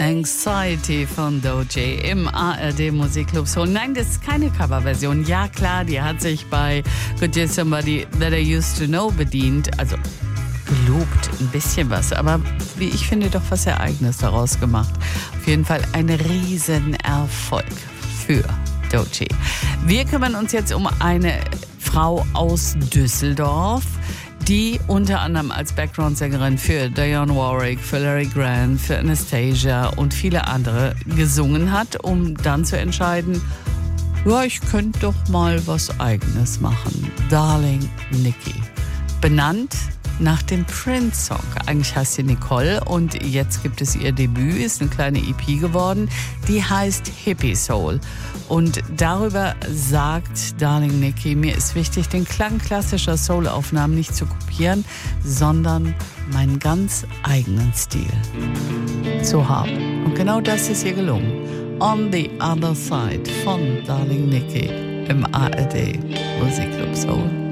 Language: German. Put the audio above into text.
Anxiety von Doechii im ARD Musikclub Soul. Nein, das ist keine Coverversion. Ja klar, die hat sich bei Could You Somebody That I Used to Know bedient. Also gelobt ein bisschen was, aber wie ich finde, doch was sehr Eigenes daraus gemacht. Auf jeden Fall ein Riesenerfolg für Doechii. Wir kümmern uns jetzt um eine Frau aus Düsseldorf, die unter anderem als Background-Sängerin für Dionne Warwick, für Larry Grant, für Anastasia und viele andere gesungen hat, um dann zu entscheiden, ja, ich könnte doch mal was Eigenes machen. Darling Nikki. Benannt nach dem Prince-Song. Eigentlich heißt sie Nicole und jetzt gibt es ihr Debüt, ist eine kleine EP geworden, die heißt Hippie Soul. Und darüber sagt Darling Nikki, mir ist wichtig, den Klang klassischer Soul-Aufnahmen nicht zu kopieren, sondern meinen ganz eigenen Stil zu haben. Und genau das ist ihr gelungen. On the Other Side von Darling Nikki im ARD Musikclub Soul.